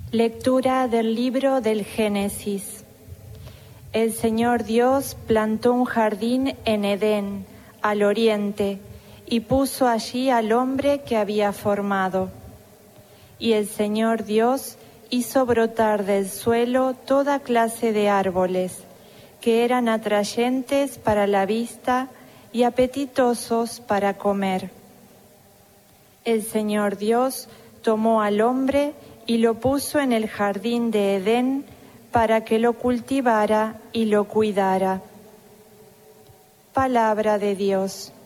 Lectura del libro del Génesis. El Señor Dios plantó un jardín en Edén, al oriente, y puso allí al hombre que había formado. Y el Señor Dios hizo brotar del suelo toda clase de árboles, que eran atrayentes para la vista y apetitosos para comer. El Señor Dios tomó al hombre y lo puso en el jardín de Edén para que lo cultivara y lo cuidara. Palabra de Dios.